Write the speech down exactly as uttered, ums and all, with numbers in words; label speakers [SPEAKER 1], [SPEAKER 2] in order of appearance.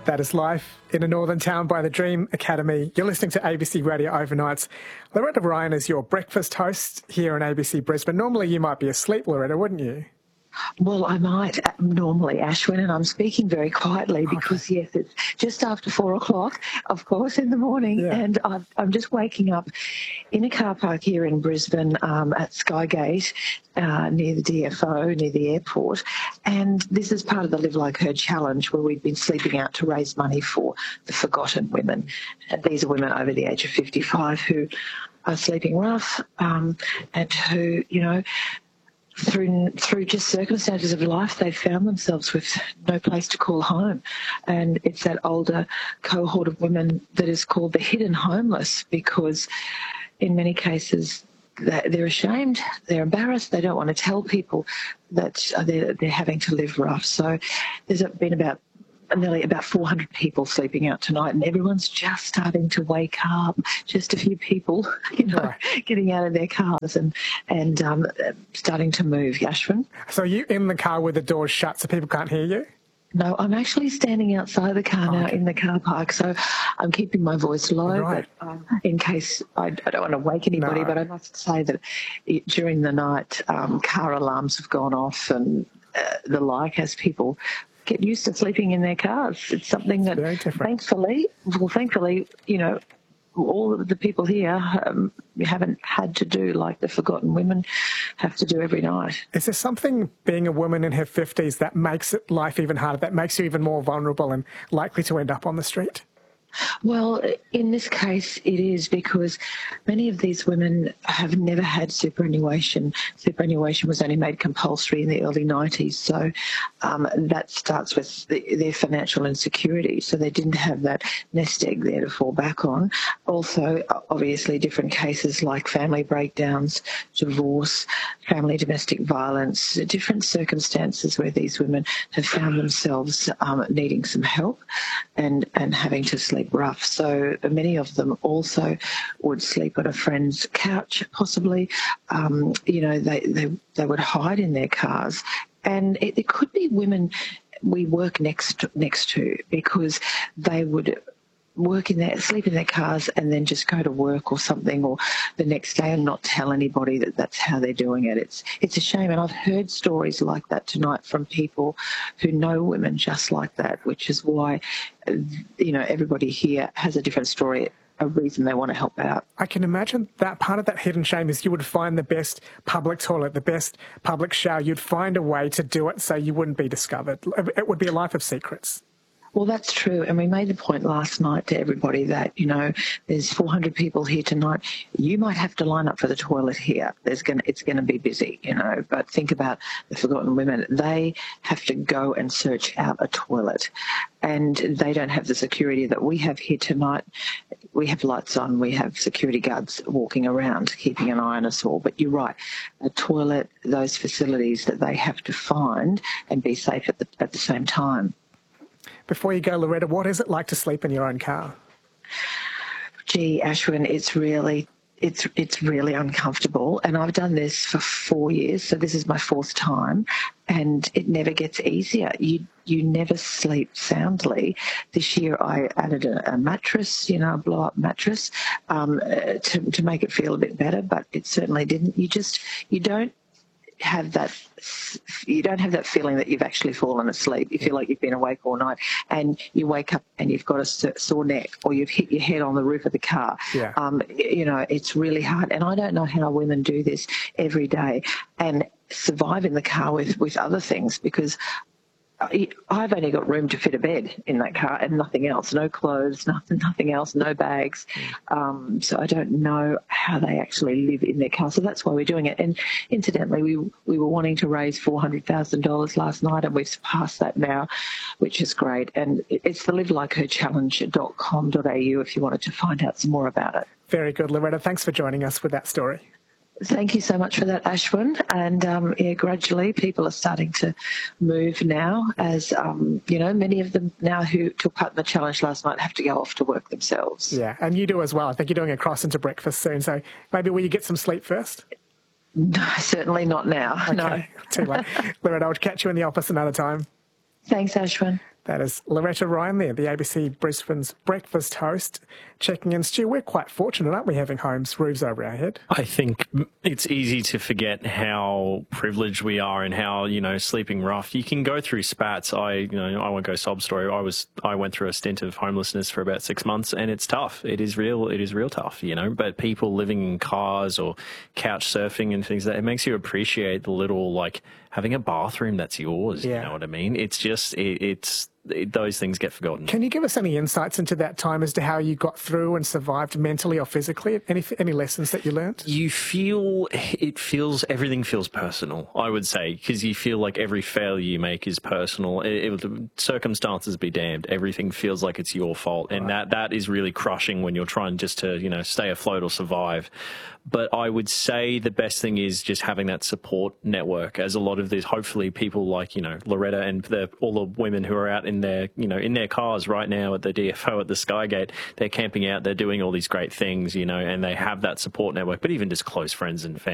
[SPEAKER 1] That is life in a northern town by the Dream Academy. You're listening to A B C Radio Overnights. Loretta Ryan is your breakfast host here on A B C Brisbane. Normally you might be asleep, Loretta, wouldn't you?
[SPEAKER 2] Well, I might normally, Ashwin, and I'm speaking very quietly because, okay. yes, it's just after four o'clock, of course, in the morning, yeah. and I've, I'm just waking up in a car park here in Brisbane um, at Skygate uh, near the D F O, near the airport, and this is part of the Live Like Her challenge where we've been sleeping out to raise money for the forgotten women. And these are women over the age of fifty-five who are sleeping rough um, and who, you know, Through through just circumstances of life, they've found themselves with no place to call home. And it's that older cohort of women that is called the hidden homeless because in many cases they're ashamed, they're embarrassed, they don't want to tell people that they're, they're having to live rough. So there's been about nearly about four hundred people sleeping out tonight, and everyone's just starting to wake up. Just a few people, you know, right. getting out of their cars and and um, starting to move. Ashwin?
[SPEAKER 1] So are you in the car with the doors shut so people can't hear you?
[SPEAKER 2] No, I'm actually standing outside the car now
[SPEAKER 1] okay.
[SPEAKER 2] in the car park, so I'm keeping my voice low,
[SPEAKER 1] right.
[SPEAKER 2] but um, in case I, I don't want to wake anybody,
[SPEAKER 1] no.
[SPEAKER 2] but I must say that it, during the night, um, car alarms have gone off and uh, the like as people get used to sleeping in their cars. It's something that, thankfully, well, thankfully, you know, all of the people here um, haven't had to do like the forgotten women have to do every night.
[SPEAKER 1] Is there something being a woman in her fifties that makes it life even harder, that makes you even more vulnerable and likely to end up on the street?
[SPEAKER 2] Well, in this case, it is because many of these women have never had superannuation. Superannuation was only made compulsory in the early nineties, so um, that starts with the, their financial insecurity. So they didn't have that nest egg there to fall back on. Also, obviously, different cases like family breakdowns, divorce, family domestic violence, different circumstances where these women have found themselves um, needing some help and, and having to sleep rough. So many of them also would sleep on a friend's couch, possibly. Um, you know, they, they, they would hide in their cars. And it, it could be women we work next, next to because they would work in their, sleep in their cars and then just go to work or something or the next day and not tell anybody that that's how they're doing it. It's it's a shame. And I've heard stories like that tonight from people who know women just like that, which is why, you know, everybody here has a different story, a reason they want to help out.
[SPEAKER 1] I can imagine that part of that hidden shame is you would find the best public toilet, the best public shower. You'd find a way to do it so you wouldn't be discovered. It would be a life of secrets.
[SPEAKER 2] Well, that's true. And we made the point last night to everybody that, you know, there's four hundred people here tonight. You might have to line up for the toilet here. There's going to, it's going to be busy, you know, but think about the forgotten women. They have to go and search out a toilet and they don't have the security that we have here tonight. We have lights on. We have security guards walking around, keeping an eye on us all. But you're right. A toilet, those facilities that they have to find and be safe at the, at the same time.
[SPEAKER 1] Before you go, Loretta, what is it like to sleep in your own car?
[SPEAKER 2] Gee, Ashwin, it's really, it's it's really uncomfortable. And I've done this for four years, so this is my fourth time, and it never gets easier. You you never sleep soundly. This year I added a, a mattress, you know, a blow-up mattress, um, to to make it feel a bit better, but it certainly didn't. You just you don't. have that you don't have that feeling that you've actually fallen asleep. You feel like you've been awake all night and you wake up and you've got a sore neck or you've hit your head on the roof of the car.
[SPEAKER 1] Yeah. Um,
[SPEAKER 2] you know, it's really hard. And I don't know how women do this every day and survive in the car with, with other things because I've only got room to fit a bed in that car and nothing else, no clothes, nothing, nothing else, no bags. Um, so I don't know how they actually live in their car. So that's why we're doing it. And incidentally, we we were wanting to raise four hundred thousand dollars last night and we've surpassed that now, which is great. And it's the live like her challenge dot com dot a u if you wanted to find out some more about it.
[SPEAKER 1] Very good, Loretta. Thanks for joining us with that story.
[SPEAKER 2] Thank you so much for that, Ashwin. And um, yeah, gradually people are starting to move now as, um, you know, many of them now who took part in the challenge last night have to go off to work themselves.
[SPEAKER 1] Yeah, and you do as well. I think you're doing a cross into breakfast soon. So maybe will you get some sleep first?
[SPEAKER 2] No, certainly not now.
[SPEAKER 1] Okay.
[SPEAKER 2] No.
[SPEAKER 1] Too late. Loretta, I'll catch you in the office another time.
[SPEAKER 2] Thanks, Ashwin.
[SPEAKER 1] That is Loretta Ryan there, the A B C Brisbane's breakfast host, checking in. Stu, we're quite fortunate, aren't we, having homes, roofs over our head?
[SPEAKER 3] I think it's easy to forget how privileged we are and how, you know, sleeping rough. You can go through spats. I, you know, I won't go sob story. I was, I went through a stint of homelessness for about six months, and it's tough. It is real. It is real tough, you know. But people living in cars or couch surfing and things like that, it makes you appreciate the little, like having a bathroom that's yours.
[SPEAKER 1] Yeah.
[SPEAKER 3] You know what I mean? It's just, it, it's. It, those things get forgotten.
[SPEAKER 1] Can you give us any insights into that time as to how you got through and survived mentally or physically? Any any lessons that you learnt?
[SPEAKER 3] You feel, it feels, everything feels personal, I would say, because you feel like every failure you make is personal. It, it, circumstances be damned. Everything feels like it's your fault. And right. that that is really crushing when you're trying just to, you know, stay afloat or survive. But I would say the best thing is just having that support network, as a lot of these, hopefully people like, you know, Loretta and the, all the women who are out in their, you know, in their cars right now at the D F O at the Skygate, they're camping out, they're doing all these great things, you know, and they have that support network, but even just close friends and family.